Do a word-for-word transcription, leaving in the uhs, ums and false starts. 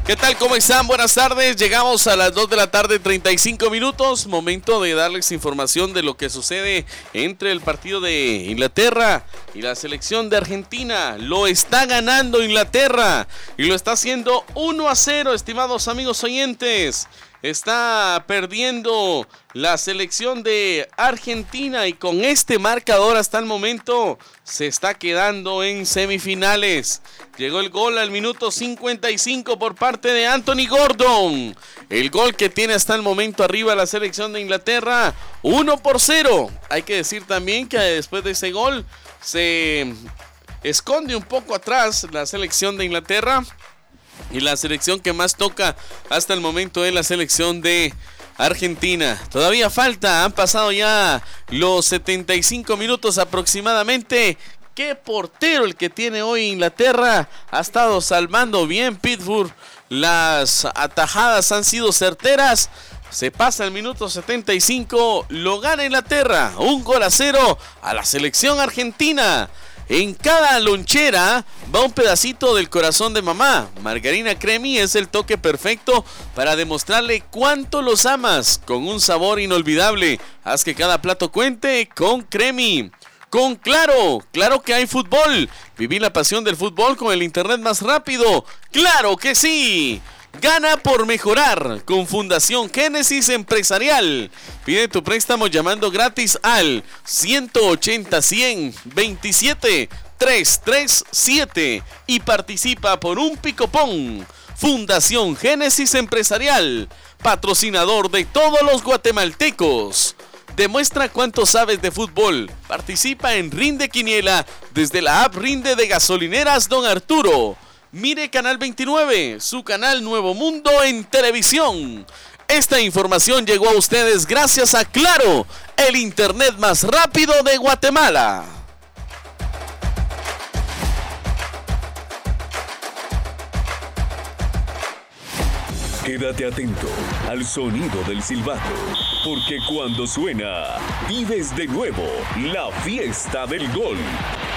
¿Qué tal? ¿Cómo están? Buenas tardes. Llegamos a las dos de la tarde, treinta y cinco minutos. Momento de darles información de lo que sucede entre el partido de Inglaterra y la selección de Argentina. Lo está ganando Inglaterra y lo está haciendo uno a cero, estimados amigos oyentes. Está perdiendo la selección de Argentina y con este marcador hasta el momento se está quedando en semifinales. Llegó el gol al minuto cincuenta y cinco por parte de Anthony Gordon. El gol que tiene hasta el momento arriba la selección de Inglaterra, uno por cero. Hay que decir también que después de ese gol se esconde un poco atrás la selección de Inglaterra. Y la selección que más toca hasta el momento es la selección de Argentina. Todavía falta, han pasado ya los setenta y cinco minutos aproximadamente. Qué portero el que tiene hoy Inglaterra. Ha estado salvando bien Pickford. Las atajadas han sido certeras. Se pasa el minuto setenta y cinco. Lo gana Inglaterra. Un gol a cero a la selección argentina. En cada lonchera va un pedacito del corazón de mamá. Margarina Cremi es el toque perfecto para demostrarle cuánto los amas, con un sabor inolvidable. Haz que cada plato cuente con Cremi. Con Claro, claro que hay fútbol. Viví la pasión del fútbol con el internet más rápido. ¡Claro que sí! Gana por mejorar con Fundación Génesis Empresarial. Pide tu préstamo llamando gratis al ciento ochenta, cien, veintisiete, trescientos treinta y siete y participa por un picopón. Fundación Génesis Empresarial, patrocinador de todos los guatemaltecos. Demuestra cuánto sabes de fútbol. Participa en Rinde Quiniela desde la app Rinde de Gasolineras Don Arturo. Mire Canal veintinueve, su canal Nuevo Mundo en televisión. Esta información llegó a ustedes gracias a Claro, el internet más rápido de Guatemala. Quédate atento al sonido del silbato, porque cuando suena, vives de nuevo la fiesta del gol.